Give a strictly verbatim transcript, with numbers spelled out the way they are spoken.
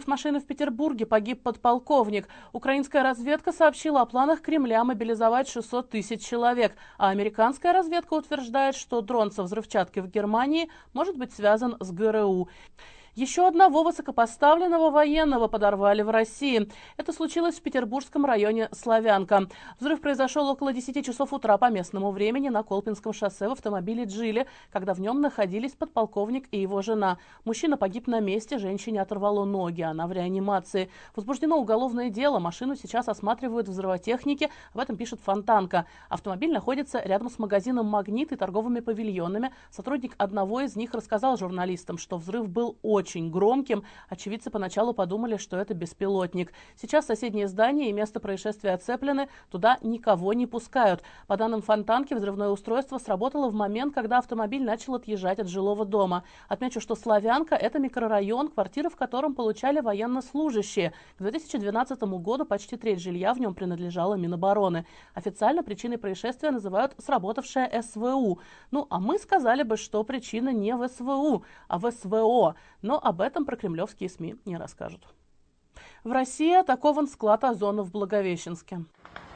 взрыв машины в Петербурге, погиб подполковник. Украинская разведка сообщила о планах Кремля мобилизовать шестьсот тысяч человек, а американская разведка утверждает, что дрон со взрывчаткой в Германии может быть связан с ГРУ. Еще одного высокопоставленного военного подорвали в России. Это случилось в петербургском районе Славянка. Взрыв произошел около десяти часов утра по местному времени на Колпинском шоссе в автомобиле «Джили», когда в нем находились подполковник и его жена. Мужчина погиб на месте, женщине оторвало ноги, она в реанимации. Возбуждено уголовное дело, машину сейчас осматривают взрывотехники, об этом пишет Фонтанка. Автомобиль находится рядом с магазином «Магнит» и торговыми павильонами. Сотрудник одного из них рассказал журналистам, что взрыв был очень очень громким. Очевидцы поначалу подумали, что это беспилотник. Сейчас соседнее здание и место происшествия оцеплены, туда никого не пускают. По данным Фонтанки, взрывное устройство сработало в момент, когда автомобиль начал отъезжать от жилого дома. Отмечу, что Славянка – это микрорайон, квартиры в котором получали военнослужащие. К две тысячи двенадцатому году почти треть жилья в нем принадлежала Минобороны. Официально причиной происшествия называют сработавшее СВУ. Ну, а мы сказали бы, что причина не в СВУ, а в СВО. Но об этом прокремлевские СМИ не расскажут. В России атакован склад озона в Благовещенске.